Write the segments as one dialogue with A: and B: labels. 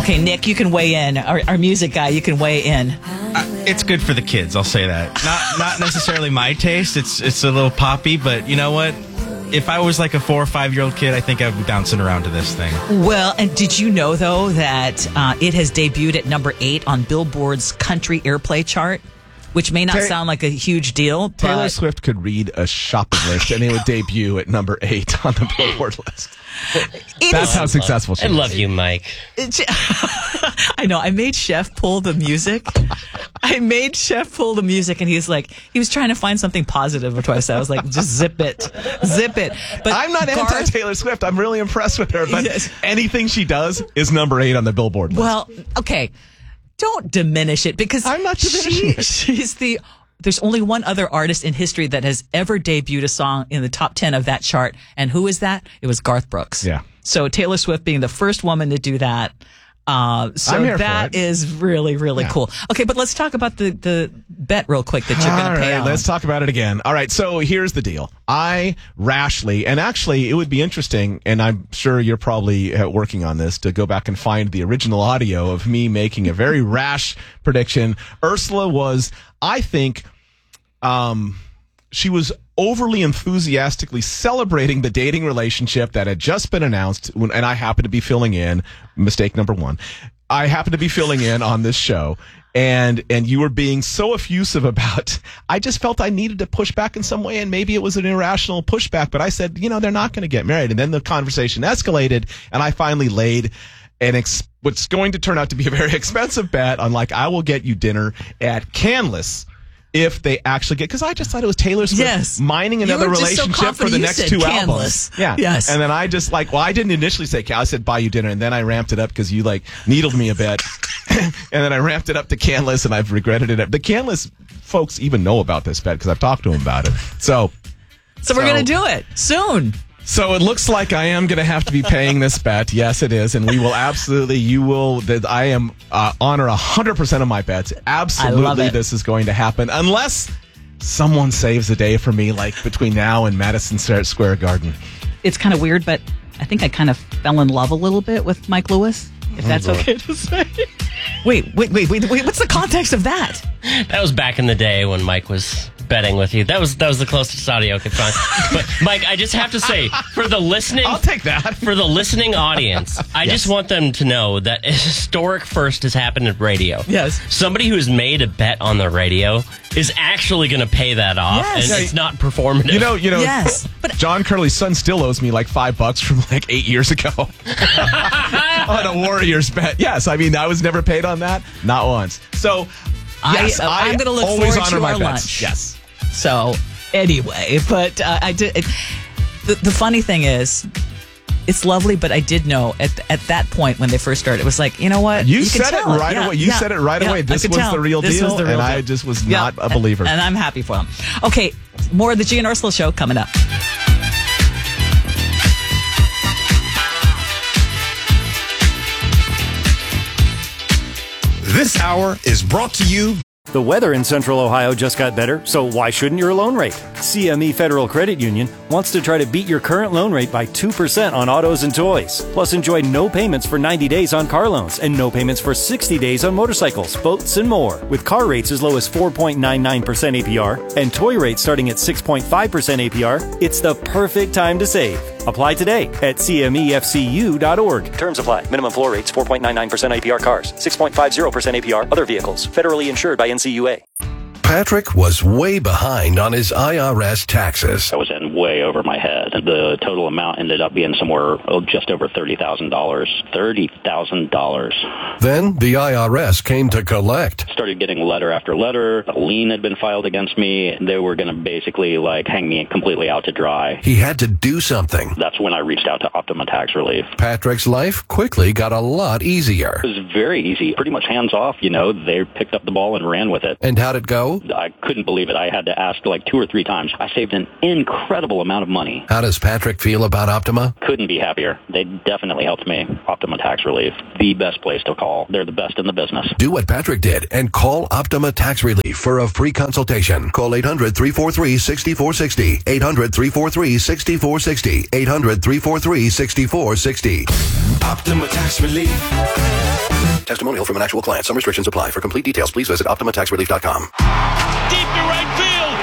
A: Okay, Nick, you can weigh in. Our music guy, you can weigh in.
B: It's good for the kids, I'll say that. Not necessarily my taste. It's a little poppy, but you know what? If I was like a 4 or 5 year old kid, I think I'd be bouncing around to this thing.
A: Well, and did you know, though, that it has debuted at number 8 on Billboard's country airplay chart? Which may not sound like a huge deal. But
C: Taylor Swift could read a shopping list and it would debut at number 8 on the Billboard list. That's how successful she is.
D: I love you, Mike.
A: I know. I made Chef pull the music. And he was trying to find something positive or twice. I was like, just zip it. But
C: I'm not anti-Taylor Swift. I'm really impressed with her. But anything she does is number 8 on the Billboard list.
A: Well, okay. Don't diminish it because
C: I'm not diminishing it.
A: She's there's only one other artist in history that has ever debuted a song in the top 10 of that chart. And who is that? It was Garth Brooks.
C: Yeah.
A: So Taylor Swift being the first woman to do that. So that is really, really cool. Okay, but let's talk about the bet real quick that you're going to pay on.
C: Let's talk about it again. All right, so here's the deal. I rashly, and actually it would be interesting, and I'm sure you're probably working on this, to go back and find the original audio of me making a very rash prediction. Ursula was, I think, she was overly enthusiastically celebrating the dating relationship that had just been announced, and I happened to be filling in. Mistake number 1. I happened to be filling in on this show, and you were being so effusive about. I just felt I needed to push back in some way, and maybe it was an irrational pushback. But I said, they're not going to get married, and then the conversation escalated, and I finally laid what's going to turn out to be a very expensive bet on, I will get you dinner at Canlis. If they actually get, because I just thought it was Taylor Swift mining another relationship for the next 2 albums. Yeah.
A: Yes.
C: And then I just I didn't initially say, I said buy you dinner, and then I ramped it up because you needled me a bit. And then I ramped it up to Canlis, and I've regretted it. The Canlis folks even know about this bet because I've talked to them about it. So
A: we're going to do it soon.
C: So it looks like I am going to have to be paying this bet. Yes, it is. And we will honor 100% of my bets. Absolutely, this is going to happen. Unless someone saves the day for me, between now and Madison Square Garden.
A: It's kind of weird, but I think I kind of fell in love a little bit with Mike Lewis, if that's okay to say. Wait. What's the context of that?
D: That was back in the day when Mike was betting with you. That was the closest audio I could find. But Mike, I just have to say, for the listening,
C: I'll take that.
D: For the listening audience, I just want them to know that a historic first has happened at radio.
A: Yes.
D: Somebody who has made a bet on the radio is actually going to pay that off, and it's not performative.
A: Yes.
C: But John Curley's son still owes me $5 from 8 years ago on a Warriors bet. Yes, I was never paid on that, not once. So. Yes,
A: I'm going to look
C: always
A: forward to
C: honor
A: our
C: my
A: lunch.
C: bets. Yes.
A: So, anyway, but I did. The funny thing is, it's lovely, but I did know at that point when they first started, it was you know what?
C: You said it right away. You said it right away. This was the real deal, and I just was not a believer.
A: And I'm happy for them. Okay, more of the G and Ursula show coming up.
E: This hour is brought to you.
F: The weather in Central Ohio just got better, so why shouldn't your loan rate? CME Federal Credit Union wants to try to beat your current loan rate by 2% on autos and toys. Plus, enjoy no payments for 90 days on car loans and no payments for 60 days on motorcycles, boats, and more. With car rates as low as 4.99% APR and toy rates starting at 6.5% APR, it's the perfect time to save. Apply today at cmefcu.org. Terms apply. Minimum floor rates 4.99% APR cars, 6.50% APR other vehicles. Federally insured by NCUA.
E: Patrick was way behind on his IRS taxes.
G: I was in way over my head. The total amount ended up being somewhere just over $30,000. $30,000.
E: Then the IRS came to collect.
G: Started getting letter after letter. A lien had been filed against me. They were going to basically hang me completely out to dry.
E: He had to do something.
G: That's when I reached out to Optima Tax Relief.
E: Patrick's life quickly got a lot easier.
G: It was very easy. Pretty much hands off, They picked up the ball and ran with it.
E: And how'd it go?
G: I couldn't believe it. I had to ask 2 or 3 times. I saved an incredible amount of money.
E: How does Patrick feel about Optima?
G: Couldn't be happier. They definitely helped me. Optima Tax Relief, the best place to call. They're the best in the business.
E: Do what Patrick did and call Optima Tax Relief for a free consultation. Call 800-343-6460. 800-343-6460. 800-343-6460.
H: Optima Tax Relief.
E: Testimonial from an actual client. Some restrictions apply. For complete details, please visit OptimaTaxRelief.com.
H: Deep to right field.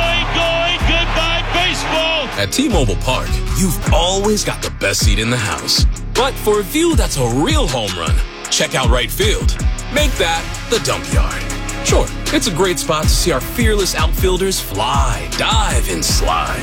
H: Going. Goodbye, baseball.
I: At T-Mobile Park, you've always got the best seat in the house. But for a view that's a real home run, check out right field. Make that the dump yard. Sure, it's a great spot to see our fearless outfielders fly, dive, and slide.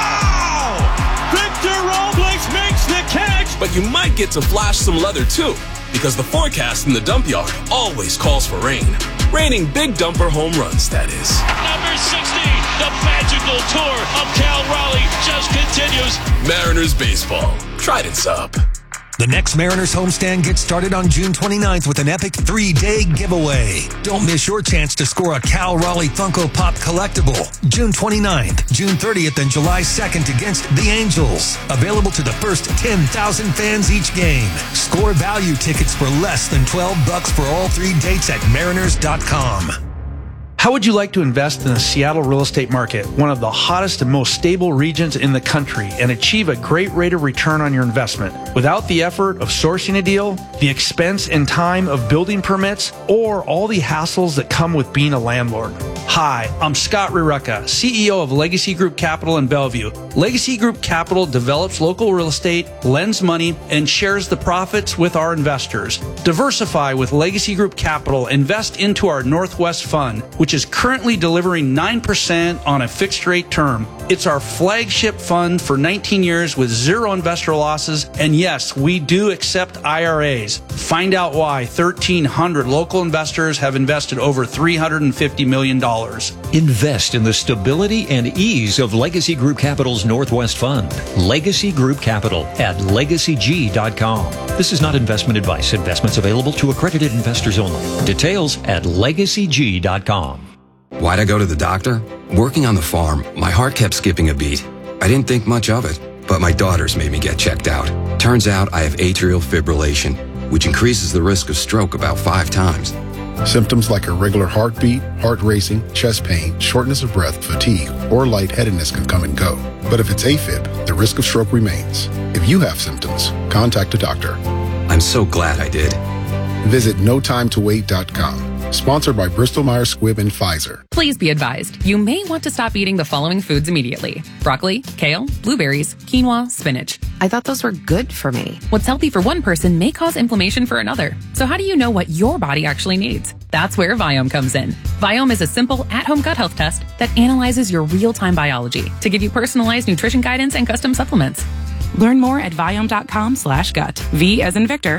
H: Wow! Victor Robles makes the catch!
I: But you might get to flash some leather too, because the forecast in the dump yard always calls for rain. Raining big dumper home runs, that is.
H: Number 60, the magical tour of Cal Raleigh just continues.
I: Mariners baseball. Trident's up.
J: The next Mariners homestand gets started on June 29th with an epic 3-day giveaway. Don't miss your chance to score a Cal Raleigh Funko Pop collectible. June 29th, June 30th, and July 2nd against the Angels. Available to the first 10,000 fans each game. Score value tickets for less than $12 for all 3 dates at mariners.com.
K: How would you like to invest in the Seattle real estate market, one of the hottest and most stable regions in the country, and achieve a great rate of return on your investment without the effort of sourcing a deal, the expense and time of building permits, or all the hassles that come with being a landlord? Hi, I'm Scott Rireka, CEO of Legacy Group Capital in Bellevue. Legacy Group Capital develops local real estate, lends money, and shares the profits with our investors. Diversify with Legacy Group Capital. Invest into our Northwest Fund, which is currently delivering 9% on a fixed rate term. It's our flagship fund for 19 years with zero investor losses. And yes, we do accept IRAs. Find out why 1,300 local investors have invested over $350 million.
L: Invest in the stability and ease of Legacy Group Capital's Northwest Fund. Legacy Group Capital at legacyg.com. This is not investment advice. Investments available to accredited investors only. Details at legacyg.com.
M: Why'd I go to the doctor? Working on the farm, my heart kept skipping a beat. I didn't think much of it, but my daughters made me get checked out. Turns out I have atrial fibrillation, which increases the risk of stroke about 5 times.
N: Symptoms like irregular heartbeat, heart racing, chest pain, shortness of breath, fatigue, or lightheadedness can come and go. But if it's AFib, the risk of stroke remains. If you have symptoms, contact a doctor.
M: I'm so glad I did.
N: Visit notimetowait.com. Sponsored by Bristol-Myers Squibb and Pfizer.
O: Please be advised, you may want to stop eating the following foods immediately. Broccoli, kale, blueberries, quinoa, spinach.
P: I thought those were good for me.
O: What's healthy for one person may cause inflammation for another. So how do you know what your body actually needs? That's where Viome comes in. Viome is a simple at-home gut health test that analyzes your real-time biology to give you personalized nutrition guidance and custom supplements.
P: Learn more at Viome.com/gut. V as in Victor,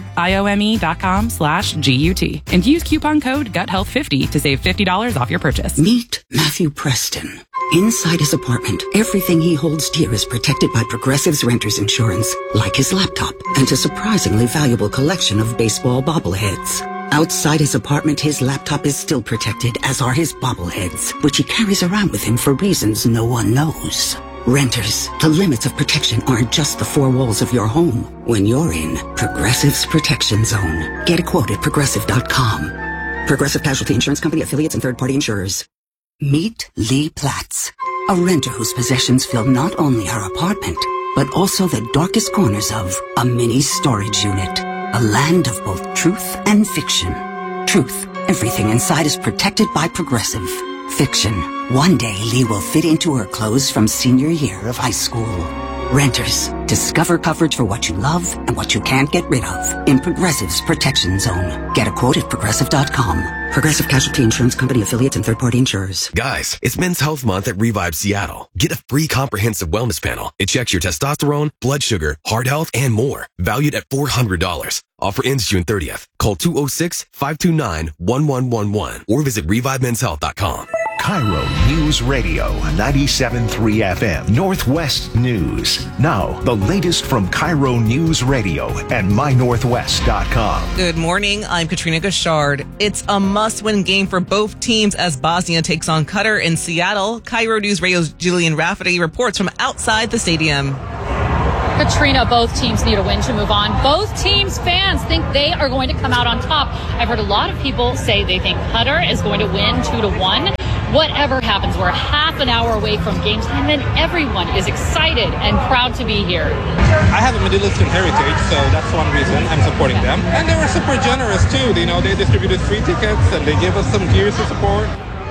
P: IOME.com/GUT. And use coupon code GUTHEALTH50 to save $50 off your purchase.
Q: Meet Matthew Preston. Inside his apartment, everything he holds dear is protected by Progressive's renter's insurance, like his laptop and a surprisingly valuable collection of baseball bobbleheads. Outside his apartment, his laptop is still protected, as are his bobbleheads, which he carries around with him for reasons no one knows. Renters, the limits of protection aren't just the 4 walls of your home. When you're in Progressive's Protection Zone. Get a quote at Progressive.com. Progressive Casualty Insurance Company, affiliates, and third-party insurers. Meet Lee Platts, a renter whose possessions fill not only her apartment, but also the darkest corners of a mini storage unit. A land of both truth and fiction. Truth, everything inside is protected by Progressive. Fiction, one day Lee will fit into her clothes from senior year of high school. Renters, discover coverage for what you love and what you can't get rid of in Progressive's Protection Zone. Get a quote at Progressive.com. Progressive Casualty Insurance Company, affiliates, and third-party insurers.
E: Guys, it's Men's Health Month at Revive Seattle. Get a free comprehensive wellness panel. It checks your testosterone, blood sugar, heart health, and more. Valued at $400. Offer ends June 30th. Call 206-529-1111 or visit ReviveMen'sHealth.com.
R: Cairo News Radio, 97.3 FM, Northwest News. Now, the latest from Cairo News Radio and MyNorthwest.com.
S: Good morning, I'm Katrina Gashard. It's a must-win game for both teams as Bosnia takes on Qatar in Seattle. Cairo News Radio's Julian Rafferty reports from outside the stadium.
T: Katrina, both teams need a win to move on. Both teams' fans think they are going to come out on top. I've heard a lot of people say they think Qatar is going to win 2-1. whatever happens, we're half an hour away from games, and then everyone is excited and proud to be here.
U: I have a Middle Eastern heritage, so that's one reason I'm supporting them. And they were super generous too. You know, they distributed free tickets and they gave us some gears to support.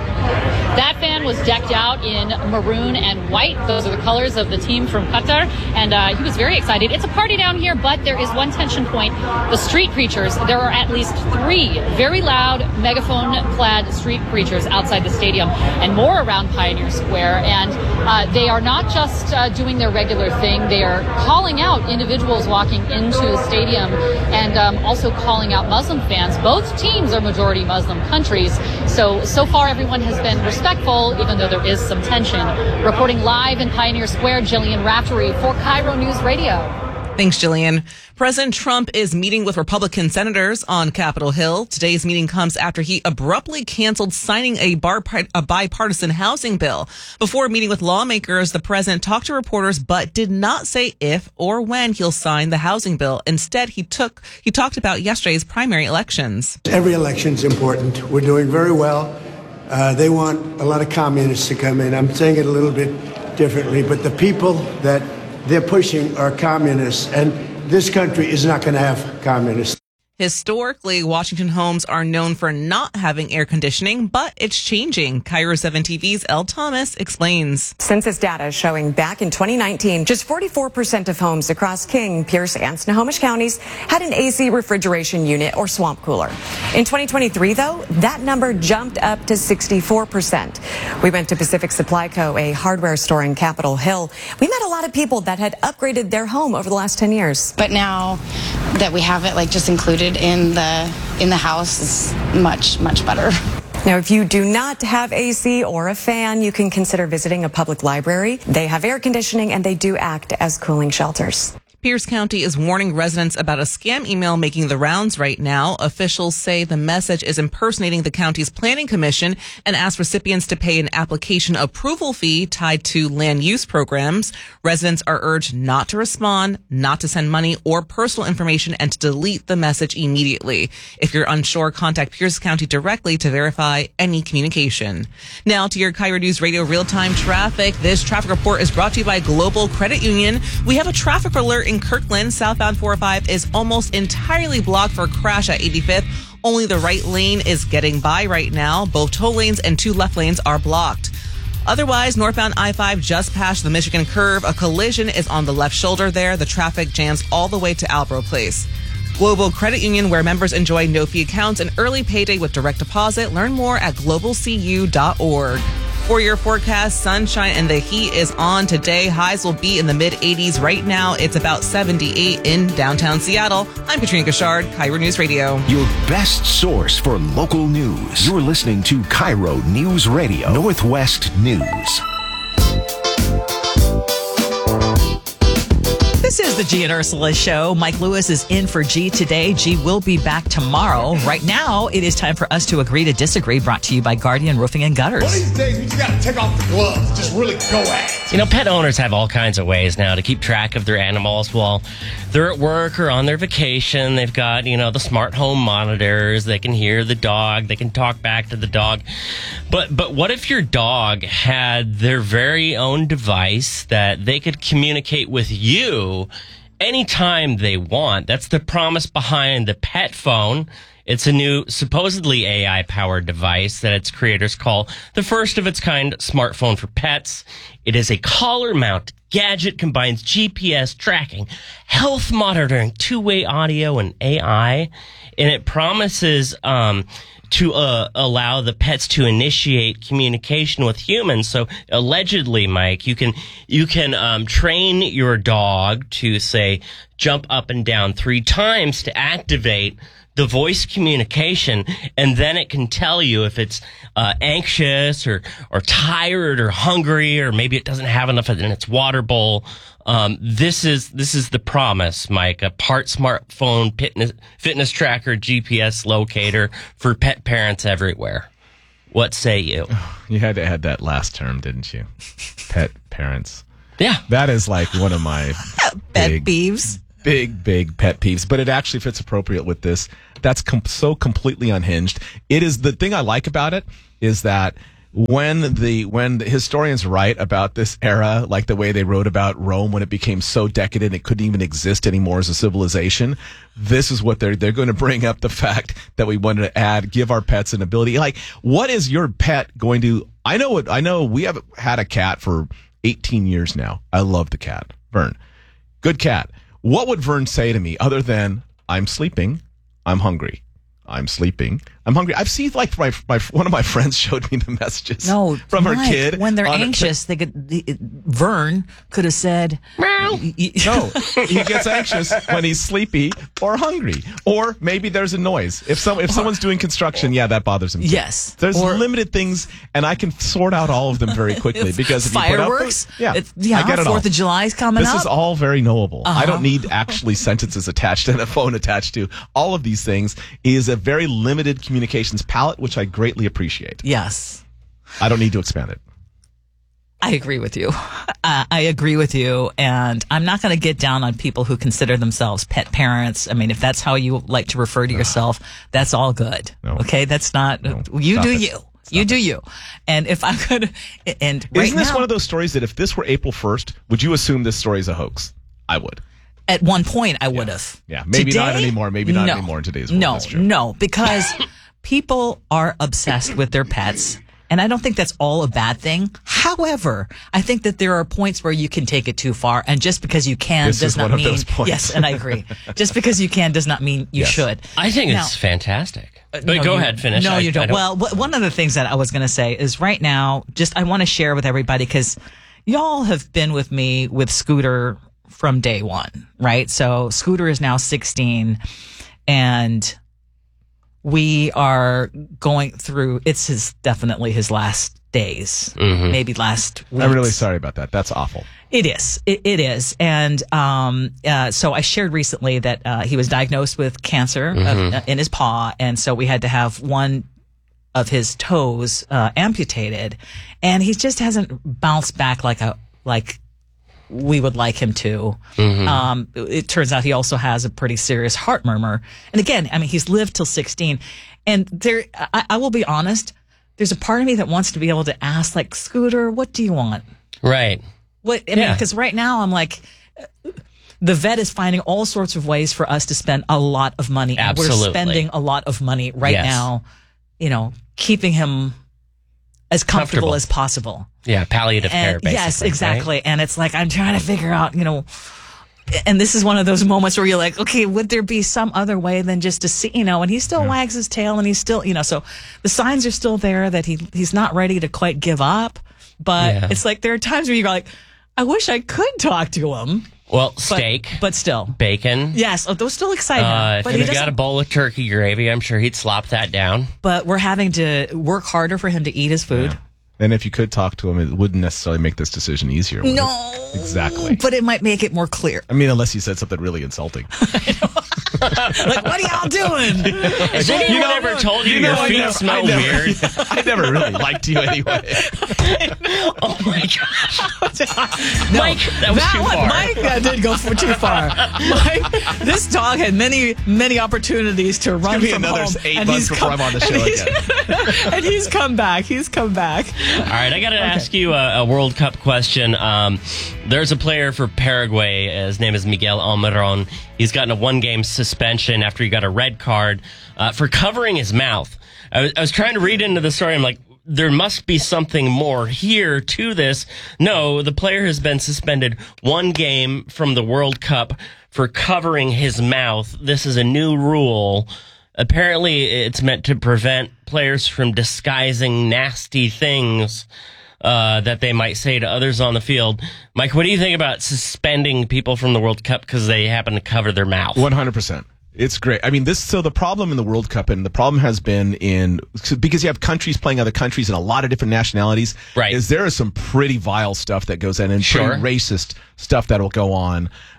T: That fan was decked out in maroon and white. Those are the colors of the team from Qatar. And he was very excited. It's a party down here, but there is one tension point. The street preachers. There are at least 3 very loud megaphone-clad street preachers outside the stadium and more around Pioneer Square. And they are not just doing their regular thing. They are calling out individuals walking into the stadium and also calling out Muslim fans. Both teams are majority Muslim countries. So far, everyone has been respectful, even though there is some tension. Reporting live in Pioneer Square, Jillian Raftery for Cairo News Radio.
S: Thanks, Jillian. President Trump is meeting with Republican senators on Capitol Hill. Today's meeting comes after he abruptly canceled signing a bipartisan housing bill. Before meeting with lawmakers, the president talked to reporters but did not say if or when he'll sign the housing bill. Instead, he talked about yesterday's primary elections.
V: Every election's important. We're doing very well. They want a lot of communists to come in. I'm saying it a little bit differently, but the people that they're pushing are communists, and this country is not going to have communists.
S: Historically, Washington homes are known for not having air conditioning, but it's changing. Cairo 7 TV's Elle Thomas explains.
W: Census data showing back in 2019, just 44% of homes across King, Pierce, and Snohomish counties had an AC refrigeration unit or swamp cooler. In 2023, though, that number jumped up to 64%. We went to Pacific Supply Co., a hardware store in Capitol Hill. We met a lot of people that had upgraded their home over the last 10 years.
X: But now that we have it just included in the house is much better.
W: Now, if you do not have AC or a fan, you can consider visiting a public library. They have air conditioning and they do act as cooling shelters.
S: Pierce County is warning residents about a scam email making the rounds right now. Officials say the message is impersonating the county's planning commission and ask recipients to pay an application approval fee tied to land use programs. Residents are urged not to respond, not to send money or personal information, and to delete the message immediately. If you're unsure, contact Pierce County directly to verify any communication. Now to your Cairo News Radio real-time traffic. This traffic report is brought to you by Global Credit Union. We have a traffic alert in Kirkland. Southbound 405 is almost entirely blocked for a crash at 85th. Only the right lane is getting by right now. Both tow lanes and 2 left lanes are blocked. Otherwise, northbound I-5 just past the Michigan curve. A collision is on the left shoulder there. The traffic jams all the way to Albro Place. Global Credit Union, where members enjoy no-fee accounts and early payday with direct deposit. Learn more at globalcu.org. For your forecast, sunshine and the heat is on today. Highs will be in the mid-80s. Right now, it's about 78 in downtown Seattle. I'm Katrina Gashard, Cairo News Radio.
R: Your best source for local news. You're listening to Cairo News Radio, Northwest News.
A: This is the G and Ursula Show. Mike Lewis is in for G today. G will be back tomorrow. Right now, it is time for us to agree to disagree, brought to you by Guardian Roofing and Gutters.
Y: One of these days, we just got to take off the gloves. Just really go at it.
D: You know, pet owners have all kinds of ways now to keep track of their animals while they're at work or on their vacation. They've got, the smart home monitors. They can hear the dog. They can talk back to the dog. But what if your dog had their very own device that they could communicate with you anytime they want? That's the promise behind the Pet Phone. It's a new, supposedly AI-powered device that its creators call the first of its kind smartphone for pets. It is a collar-mounted gadget, combines GPS tracking, health monitoring, two-way audio, and AI. And it promises to allow the pets to initiate communication with humans. So allegedly, Mike, you can train your dog to, say, jump up and down 3 times to activate the voice communication, and then it can tell you if it's anxious or tired or hungry, or maybe it doesn't have enough in its water bowl. This is the promise, Mike. A part smartphone fitness tracker, GPS locator for pet parents everywhere. What say you?
C: You had to add that last term, didn't you? Pet parents.
D: Yeah.
C: That is like one of my
S: pet peeves.
C: Big pet peeves, but it actually fits appropriate with this. That's so completely unhinged. It is the thing I like about it is that when the historians write about this era, like the way they wrote about Rome when it became so decadent it couldn't even exist anymore as a civilization, this is what they're going to bring up, the fact that we wanted to give our pets an ability. Like, what is your pet going to? I know we have had a cat for 18 years now. I love the cat, Vern. Good cat. What would Vern say to me other than, I'm sleeping, I'm hungry? I'm sleeping, I'm hungry. I've seen, like, my one of my friends showed me the messages from her kid.
A: When they're anxious, Vern could have said,
C: meow. No, he gets anxious when he's sleepy or hungry. Or maybe there's a noise. If someone's doing construction, that bothers him too.
A: Yes.
C: There's limited things, and I can sort out all of them very quickly because if
A: fireworks,
C: you put up, I get it all.
A: 4th of July is coming up.
C: This is all very knowable. I don't need actually sentences attached and a phone attached to. All of these things is a very limited communications palette, which I greatly appreciate.
A: Yes.
C: I don't need to expand it.
A: I agree with you. I agree with you. And I'm not going to get down on people who consider themselves pet parents. I mean, if that's how you like to refer to yourself, that's all good. No. Okay? That's not, you do you. You do you. And if I could, and right
C: Isn't this
A: now,
C: one of those stories that if this were April 1st, would you assume this story is a hoax? I would.
A: At one point, I would have.
C: Yeah, maybe
A: Today?
C: not anymore. Maybe not anymore in today's world. That's true.
A: No, because people are obsessed with their pets. And I don't think that's all a bad thing. However, I think that there are points where you can take it too far. And just because you can does not mean. Yes, and I agree. Just because you can does not mean you should.
D: I think it's fantastic. But go ahead, finish.
A: No, you don't. Well, one of the things that I was going to say is right now, I want to share with everybody because y'all have been with me with Scooter from day one, right? So Scooter is now 16 and we are going through, definitely his last days, maybe last weeks.
C: I'm really sorry about that. That's awful.
A: It is. It is. And so I shared recently that he was diagnosed with cancer in his paw. And so we had to have one of his toes amputated. And he just hasn't bounced back like we would like him to. It turns out he also has a pretty serious heart murmur. And again, I mean, he's lived till 16. And I will be honest, there's a part of me that wants to be able to ask, like, Scooter, what do you want?
D: Right.
A: What? I mean, because right now I'm like, the vet is finding all sorts of ways for us to spend a lot of money.
D: Absolutely.
A: And we're spending a lot of money right now, keeping him as comfortable as possible.
D: Yeah, palliative care, basically.
A: Yes, exactly.
D: Right?
A: And it's like, I'm trying to figure out, and this is one of those moments where you're like, okay, would there be some other way than just to see, and he still wags his tail and he's still, so the signs are still there that he's not ready to quite give up. But it's like, there are times where you go like, I wish I could talk to him.
D: Well, steak.
A: But still.
D: Bacon.
A: Yes, those still excite him.
D: But if he's got a bowl of turkey gravy, I'm sure he'd slop that down.
A: But we're having to work harder for him to eat his food.
C: Yeah. And if you could talk to him, it wouldn't necessarily make this decision easier.
A: No.
C: Exactly.
A: But it might make it more clear.
C: I mean, unless you said something really insulting.
A: Like, what are y'all doing?
D: Has anyone ever told you your feet smell weird?
C: I never really liked you anyway.
D: Oh my gosh. No, Mike, that was too far.
A: Mike did go too far. Mike, this dog had many opportunities to run from home.
C: It's going to be another 8 months before I'm on the show again.
A: And he's come back.
D: All right, I got to ask you a World Cup question. There's a player for Paraguay. His name is Miguel Almiron. He's gotten a 1-game suspension after he got a red card for covering his mouth. I was trying to read into the story. I'm like, there must be something more here to this. No, the player has been suspended 1 game from the World Cup for covering his mouth. This is a new rule. Apparently, it's meant to prevent players from disguising nasty things that they might say to others on the field. Mike, what do you think about suspending people from the World Cup because they happen to cover their mouth?
C: 100%. It's great. I mean, so the problem in the World Cup, and the problem has been because you have countries playing other countries and a lot of different nationalities,
D: right?
C: Is there is some pretty vile stuff that goes in and pretty racist stuff that will go on.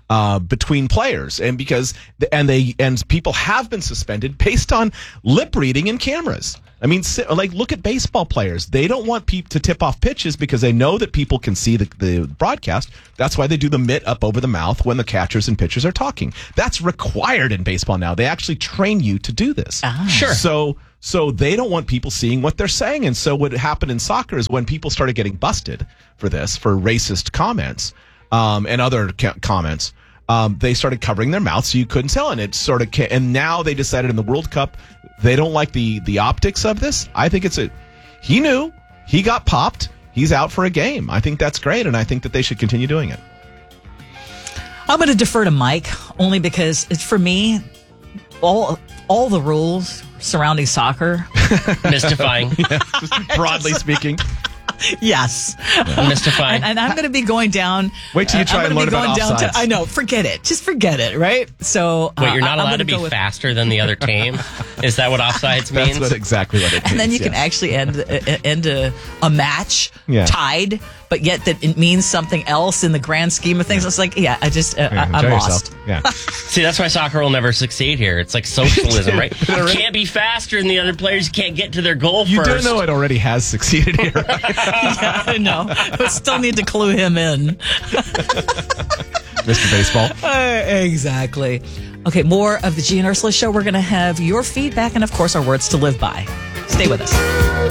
C: between players, and because people have been suspended based on lip reading in cameras. I mean, like, look at baseball players. They don't want people to tip off pitches because they know that people can see the broadcast. That's why they do the mitt up over the mouth when the catchers and pitchers are talking. That's required in baseball now. They actually train you to do this.
D: Sure.
C: So they don't want people seeing what they're saying. And so what happened in soccer is when people started getting busted for this, for racist comments and other comments, they started covering their mouths so you couldn't tell. And it sort of and now they decided in the World Cup they don't like the optics of this. I think he knew, he got popped, he's out for a game. I think that's great, and I think that they should continue doing it.
A: I'm going to defer to Mike only because it's, for me, all the rules surrounding soccer
D: mystifying.
C: Yeah, just broadly speaking.
A: Yes.
D: Mystifying.
A: And I'm going to be going down.
C: Wait till you try and learn about offsides.
A: I know. Forget it. Just forget it, right? So
D: wait, you're not allowed to be faster than the other team? Is that what offsides means?
C: That's exactly what it means.
A: And then you can actually end a match tied, but yet that it means something else in the grand scheme of things. It's like, I'm lost.
C: Yeah.
D: See, that's why soccer will never succeed here. It's like socialism, right? You can't be faster than the other players. You can't get to their goal first.
C: You do know it already has succeeded here.
A: Yeah, I know. But still need to clue him in.
C: Mr. Baseball.
A: Exactly. Okay, more of the G and Ursula Show. We're going to have your feedback and, of course, our words to live by. Stay with us.